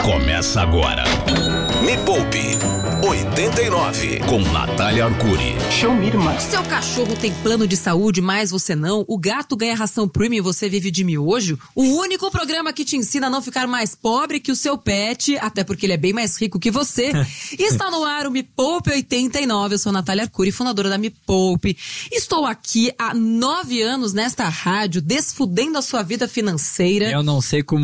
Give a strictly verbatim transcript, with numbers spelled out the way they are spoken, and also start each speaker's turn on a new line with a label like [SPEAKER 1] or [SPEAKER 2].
[SPEAKER 1] Começa agora. Me Poupe oitenta e nove com Natália Arcuri.
[SPEAKER 2] Show me, irmã.
[SPEAKER 3] Seu cachorro tem plano de saúde, mas você não? O gato ganha ração premium e você vive de miojo? O único programa que te ensina a não ficar mais pobre que o seu pet, até porque ele é bem mais rico que você. Está no ar o Me Poupe oitenta e nove. Eu sou a Natália Arcuri, fundadora da Me Poupe. Estou aqui há nove anos nesta rádio, desfudendo a sua vida financeira.
[SPEAKER 4] Eu não sei como